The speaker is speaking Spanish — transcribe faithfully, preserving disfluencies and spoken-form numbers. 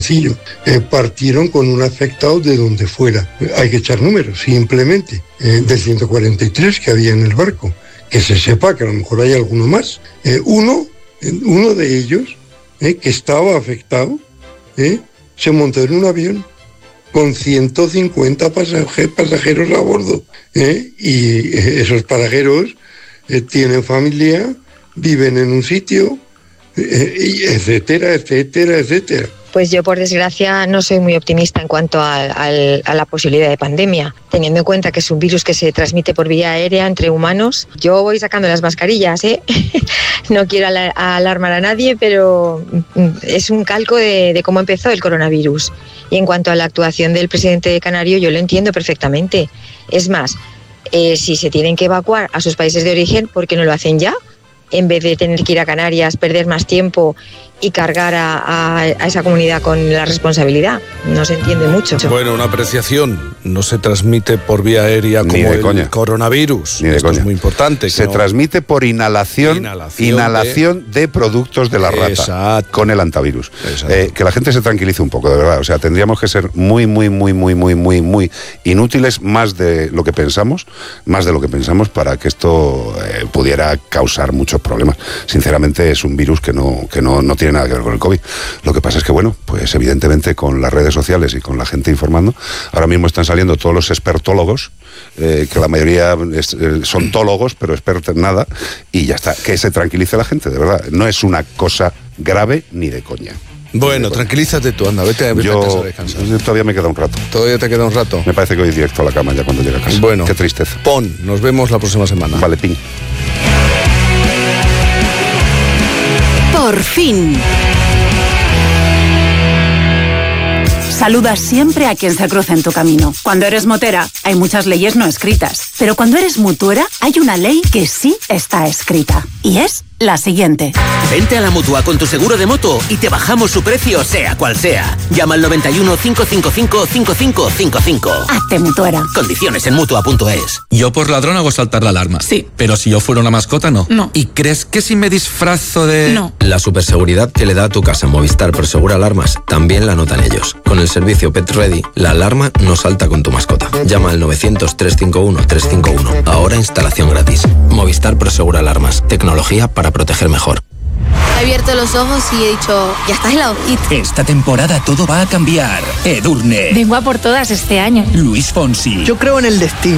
sencillo. Eh, partieron con un afectado de donde fuera. Hay que echar números, simplemente. Eh, de ciento cuarenta y tres que había en el barco. Que se sepa que a lo mejor hay alguno más. Eh, uno, uno de ellos, eh, que estaba afectado, eh, se montó en un avión con ciento cincuenta pasajeros, pasajeros a bordo. Eh, y esos pasajeros eh, tienen familia, viven en un sitio, eh, etcétera, etcétera, etcétera. Pues yo, por desgracia, no soy muy optimista en cuanto a, a, a la posibilidad de pandemia. Teniendo en cuenta que es un virus que se transmite por vía aérea entre humanos, yo voy sacando las mascarillas, ¿eh? No quiero alar- alarmar a nadie, pero es un calco de, de cómo empezó el coronavirus. Y en cuanto a la actuación del presidente canario, yo lo entiendo perfectamente. Es más, eh, si se tienen que evacuar a sus países de origen, ¿por qué no lo hacen ya? En vez de tener que ir a Canarias, perder más tiempo y cargar a, a, a esa comunidad con la responsabilidad. No se entiende mucho. Bueno, una apreciación. No se transmite por vía aérea como el coña. coronavirus. Ni de Esto coña. es muy importante. Se no... transmite por inhalación, inhalación, inhalación de... de productos de la rata. Exacto. Con el antivirus. Eh, que la gente se tranquilice un poco, de verdad. O sea, tendríamos que ser muy, muy, muy, muy, muy, muy, muy inútiles, más de lo que pensamos, más de lo que pensamos para que esto eh, pudiera causar muchos problemas. Sinceramente, es un virus que no, que no, no tiene nada que ver con el COVID. Lo que pasa es que, bueno, pues evidentemente con las redes sociales y con la gente informando, ahora mismo están saliendo todos los expertólogos, eh, que la mayoría es, eh, son tólogos, pero expertos en nada, y ya está. Que se tranquilice la gente, de verdad. No es una cosa grave ni de coña. Bueno, tranquilízate tú, anda, vete, vete yo, a casa a descansar. Yo todavía me queda un rato. ¿Todavía te queda un rato? Me parece que voy directo a la cama ya cuando llegue a casa. Bueno. Qué tristeza. Pon, nos vemos la próxima semana. Vale, ping. Por fin. Saluda siempre a quien se cruza en tu camino. Cuando eres motera, hay muchas leyes no escritas. Pero cuando eres mutuera, hay una ley que sí está escrita. Y es la siguiente. Vente a la Mutua con tu seguro de moto y te bajamos su precio sea cual sea. Llama al noventa y uno, cinco cinco cinco, cinco cinco cinco cinco. Hazte mutuera. Condiciones en Mutua punto es. Yo por ladrón hago saltar la alarma. Sí. Pero si yo fuera una mascota, no. No. ¿Y crees que si me disfrazo de...? No. La superseguridad que le da a tu casa Movistar Prosegura Alarmas también la notan ellos. Con el servicio Pet Ready, la alarma no salta con tu mascota. Llama al novecientos, trescientos cincuenta y uno, trescientos cincuenta y uno. Ahora instalación gratis. Movistar Prosegura Alarmas. Tecnología para proteger mejor. He abierto los ojos y he dicho, ya estás helado. Esta temporada todo va a cambiar. Edurne. Vengo a por todas este año. Luis Fonsi. Yo creo en el destino.